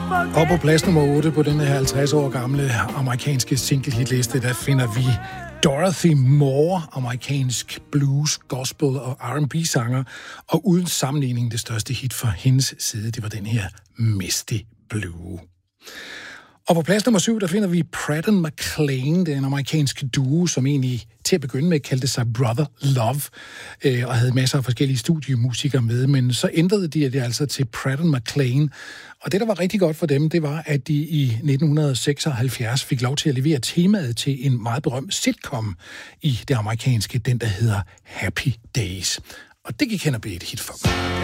Og på plads nummer 8 på denne her 50 år gamle amerikanske single-hitliste, der finder vi Dorothy Moore, amerikansk blues, gospel og R&B-sanger, og uden sammenligning det største hit fra hendes side, det var den her Misty Blue. Og på plads nummer 7, der finder vi Pratt & McClain, den amerikanske duo, som egentlig til at begynde med kaldte sig Brother Love, og havde masser af forskellige studiemusikere med, men så ændrede de det altså til Pratt & McClain. Og det, der var rigtig godt for dem, det var, at de i 1976 fik lov til at levere temaet til en meget berømt sitcom i det amerikanske, den der hedder Happy Days. Og det gik hen og blev et hit for dem.